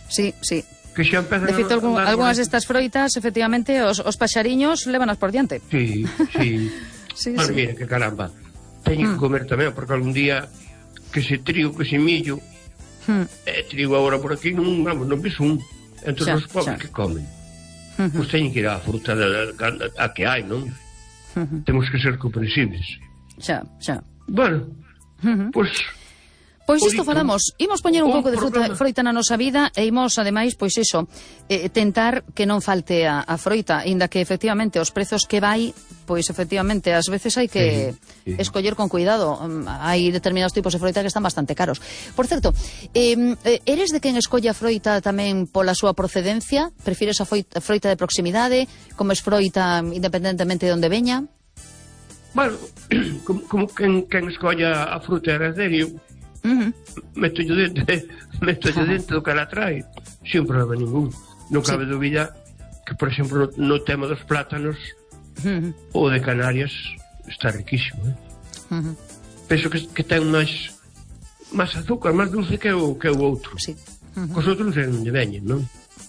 Sí, sí. Que xa empezan de feito, algunhas destas froitas, efectivamente, os paxariños levanas por diante. Sí, sí. Sí, Bueno, sí. mira, que caramba. Teño que comer tamén, porque algún día que se trigo, que se millo, trigo agora por aquí, non ves un. Entre os pobres que comen. Pois teñen que ir á fruta a que hai, non? Temos que ser comprensibles. Xa. Bueno, pois... Pois isto falamos, imos poñer un pouco de froita na nosa vida e imos, ademais, pois iso, tentar que non falte a froita, inda que efectivamente os prezos que vai, pois efectivamente, ás veces hai que escoller con cuidado. Hai determinados tipos de froita que están bastante caros. Por certo, eres de quen escolle a froita tamén pola súa procedencia? Prefires a froita de proximidade? Comes froita independentemente de onde veña? Bueno, como quen escolla a fruta heredario, meto yo dentro do que ela trae sin problema ningún. Non cabe dúbida que, por exemplo, no tema dos plátanos, o de Canarias está riquísimo, penso que ten máis azúcar, máis dulce que o outro. Cos outros non lle veñen, non?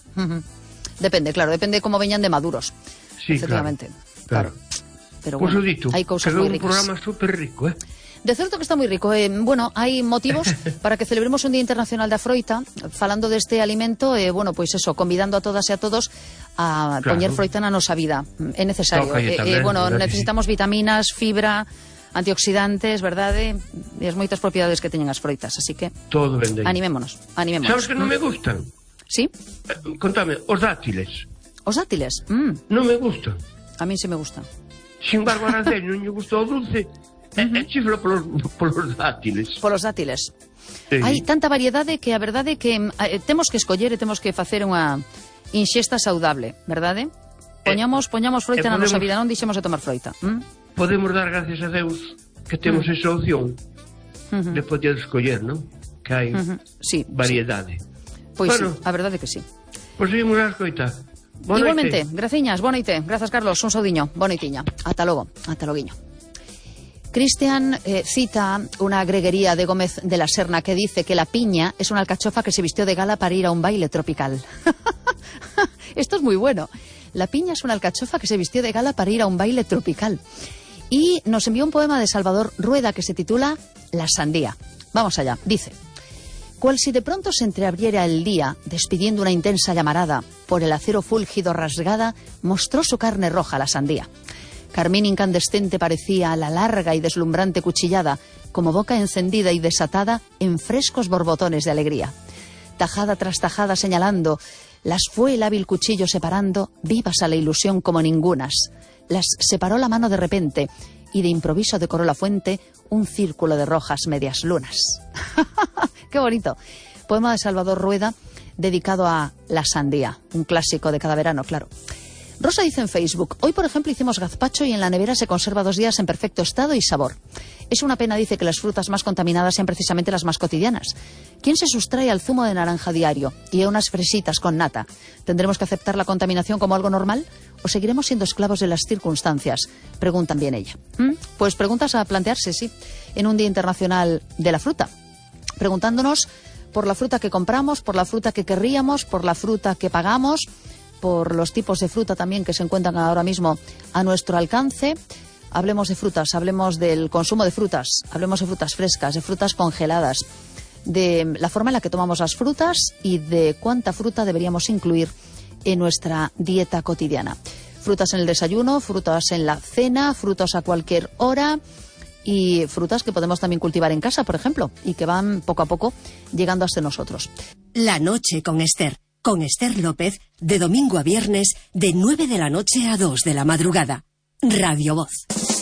Depende como veñan de maduros. Sí, efectivamente, claro. Pero bueno, hai cousas moi ricas. Un programa super rico, De certo que está moi rico. Bueno, hai motivos para que celebremos un Día Internacional da Froita, falando deste alimento, bueno, pois eso, convidando a todas e a todos a poñer froita na nosa vida. É necesario. Bueno, necesitamos vitaminas, fibra, antioxidantes, verdade? E as moitas propiedades que teñen as froitas, así que todo ben. Animémonos. Sabes que non me gustan? Sí? Contame, os dátiles. Os dátiles? Non me gustan. A mí sí me gustan. Sin embargo, a Arancel non lle gustou o dulce. Chifla polos dátiles. Polos dátiles. Hai tanta variedade que a verdade é que temos que escoller e temos que facer unha inxesta saudable, verdade? Poñamos froita na nosa vida, non deixemos de tomar froita. Podemos dar gracias a Deus que temos esa opción de poder escoller, non? Que hai variedade. Pois sí, a verdade é que sí. Pois seguimos a escoita. Igualmente, graciñas, boa noite. Grazas, Carlos, un saudiño, boa noitiña. Ata logo, ata loguiño. Cristian cita una greguería de Gómez de la Serna que dice que la piña es una alcachofa que se vistió de gala para ir a un baile tropical. Esto es muy bueno. La piña es una alcachofa que se vistió de gala para ir a un baile tropical. Y nos envió un poema de Salvador Rueda que se titula La sandía. Vamos allá. Dice: cual si de pronto se entreabriera el día, despidiendo una intensa llamarada, por el acero fúlgido rasgada, mostró su carne roja la sandía. Carmín incandescente parecía la larga y deslumbrante cuchillada, como boca encendida y desatada en frescos borbotones de alegría. Tajada tras tajada señalando, las fue el hábil cuchillo separando, vivas a la ilusión como ningunas. Las separó la mano de repente, y de improviso decoró la fuente un círculo de rojas medias lunas. ¡Qué bonito! Poema de Salvador Rueda, dedicado a la sandía, un clásico de cada verano, claro. Rosa dice en Facebook: hoy, por ejemplo, hicimos gazpacho y en la nevera se conserva 2 días en perfecto estado y sabor. Es una pena, dice, que las frutas más contaminadas sean precisamente las más cotidianas. ¿Quién se sustrae al zumo de naranja diario y a unas fresitas con nata? ¿Tendremos que aceptar la contaminación como algo normal? ¿O seguiremos siendo esclavos de las circunstancias? Preguntan bien ella. Pues preguntas a plantearse, sí, en un Día Internacional de la Fruta. Preguntándonos por la fruta que compramos, por la fruta que querríamos, por la fruta que pagamos, por los tipos de fruta también que se encuentran ahora mismo a nuestro alcance. Hablemos de frutas, hablemos del consumo de frutas, hablemos de frutas frescas, de frutas congeladas, de la forma en la que tomamos las frutas y de cuánta fruta deberíamos incluir en nuestra dieta cotidiana. Frutas en el desayuno, frutas en la cena, frutas a cualquier hora y frutas que podemos también cultivar en casa, por ejemplo, y que van poco a poco llegando hasta nosotros. La noche con Esther. Con Esther López, de domingo a viernes, de 9 de la noche a 2 de la madrugada. Radio Voz.